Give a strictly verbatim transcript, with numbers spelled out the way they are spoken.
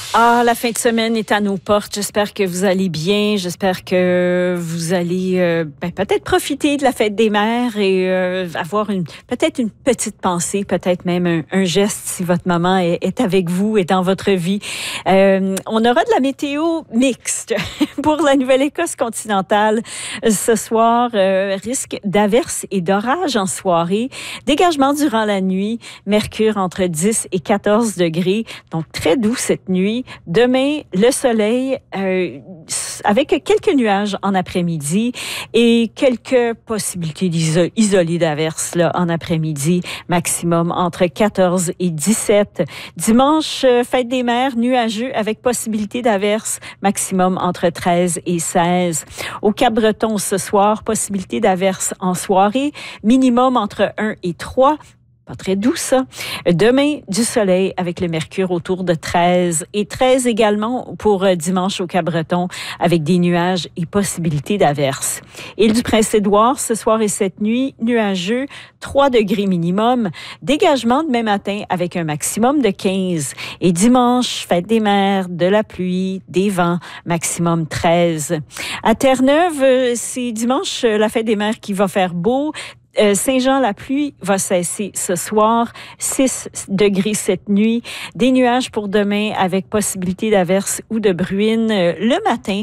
Ah, la fin de semaine est à nos portes. J'espère que vous allez bien. J'espère que vous allez euh, ben, peut-être profiter de la fête des mères et euh, avoir une peut-être une petite pensée, peut-être même un, un geste si votre maman est, est avec vous, est dans votre vie. Euh, on aura de la météo mixte pour la Nouvelle-Écosse continentale. Ce soir, euh, risque d'averses et d'orages en soirée. Dégagement durant la nuit. Mercure entre dix et quatorze degrés. Donc, très doux cette nuit. Demain, le soleil euh, avec quelques nuages en après-midi et quelques possibilités d'iso- isolées d'averses là, en après-midi, maximum entre quatorze et dix-sept. Dimanche, euh, fête des mères, nuageux avec possibilité d'averses, maximum entre treize et seize. Au Cap-Breton ce soir, possibilité d'averses en soirée, minimum entre un et trois. Pas très doux, ça. Demain, du soleil avec le mercure autour de treize. Et treize également pour dimanche au Cap-Breton avec des nuages et possibilités d'averses. Île du Prince-Édouard, ce soir et cette nuit, nuageux, trois degrés minimum. Dégagement demain matin avec un maximum de quinze. Et dimanche, fête des mers, de la pluie, des vents, maximum treize. À Terre-Neuve, c'est dimanche la fête des mers qui va faire beau. Euh, Saint-Jean, la pluie va cesser ce soir, six degrés cette nuit, des nuages pour demain avec possibilité d'averses ou de bruine euh, le matin.